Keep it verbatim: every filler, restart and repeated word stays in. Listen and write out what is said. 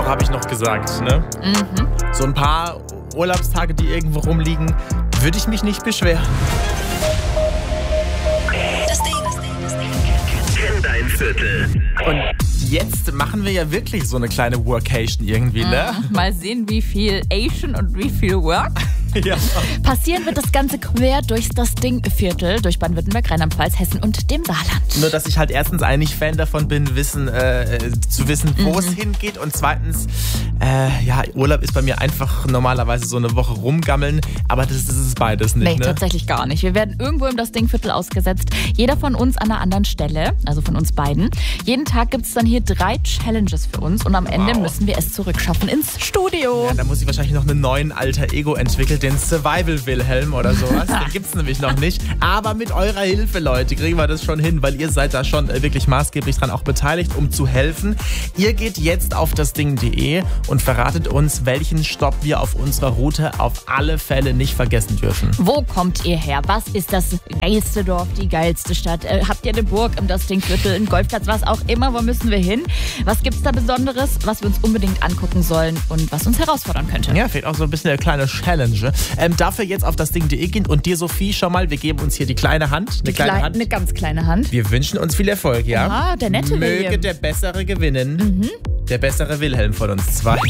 habe ich noch gesagt. Ne? Mhm. So ein paar Urlaubstage, die irgendwo rumliegen, würde ich mich nicht beschweren. Das Ding. Kenn dein Viertel. Und jetzt machen wir ja wirklich so eine kleine Workation irgendwie, ne? Mhm. Mal sehen, wie viel Asian und wie viel Work. Ja. Passieren wird das Ganze quer durchs das Ding-Viertel, durch Baden-Württemberg, Rheinland-Pfalz, Hessen und dem Saarland. Nur, dass ich halt erstens eigentlich Fan davon bin, wissen, äh, zu wissen, wo Mhm. es hingeht. Und zweitens, äh, ja, Urlaub ist bei mir einfach normalerweise so eine Woche rumgammeln. Aber das, das ist beides nicht, Nee, ne? tatsächlich gar nicht. Wir werden irgendwo im das Ding-Viertel ausgesetzt. Jeder von uns an einer anderen Stelle, also von uns beiden. Jeden Tag gibt es dann hier drei Challenges für uns und am Ende Wow. müssen wir es zurückschaffen ins Studio. Ja, da muss ich wahrscheinlich noch einen neuen Alter Ego entwickeln, den Survival Wilhelm oder sowas. Den gibt's nämlich noch nicht. Aber mit eurer Hilfe, Leute, kriegen wir das schon hin, weil ihr seid da schon wirklich maßgeblich dran auch beteiligt, um zu helfen. Ihr geht jetzt auf das Ding punkt de und verratet uns, welchen Stopp wir auf unserer Route auf alle Fälle nicht vergessen dürfen. Wo kommt ihr her? Was ist das geilste Dorf, die geilste Stadt? Äh, habt ihr eine Burg im das Ding-Viertel, einen Golfplatz, was auch immer? Wo müssen wir hin? Was gibt's da Besonderes, was wir uns unbedingt angucken sollen und was uns herausfordern könnte? Ja, fehlt auch so ein bisschen eine kleine Challenge. Ähm, dafür jetzt auf das Ding punkt de gehen und dir, Sophie, schon mal, wir geben uns hier die kleine Hand. Eine Die kleine klei- Hand. Eine ganz kleine Hand. Wir wünschen uns viel Erfolg, ja? Ah, der nette Möge William. der Bessere gewinnen. Der bessere Wilhelm von uns zwei.